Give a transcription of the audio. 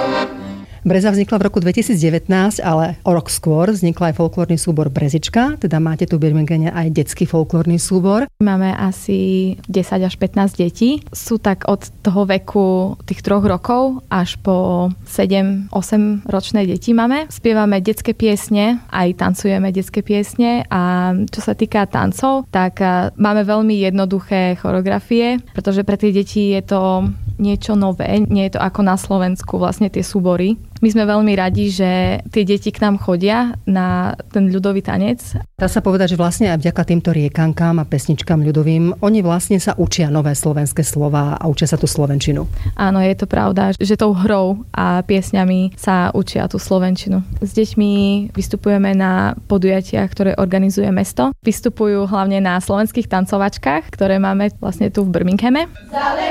Breza vznikla v roku 2019, ale o rok skôr vznikla aj folklórny súbor Brezička, teda máte tu v Birminghame aj detský folklórny súbor. Máme asi 10 až 15 detí. Sú tak od toho veku tých 3 rokov až po 7-8 ročné deti máme. Spievame detské piesne, aj tancujeme detské piesne a čo sa týka tancov, tak máme veľmi jednoduché choreografie, pretože pre tie deti je to niečo nové. Nie je to ako na Slovensku vlastne tie súbory. My sme veľmi radi, že tie deti k nám chodia na ten ľudový tanec. Dá sa povedať, že vlastne aj vďaka týmto riekankám a pesničkám ľudovým, oni vlastne sa učia nové slovenské slová a učia sa tú slovenčinu. Áno, je to pravda, že tou hrou a piesňami sa učia tú slovenčinu. S deťmi vystupujeme na podujatiach, ktoré organizuje mesto. Vystupujú hlavne na slovenských tancovačkách, ktoré máme vlastne tu v Birminghame.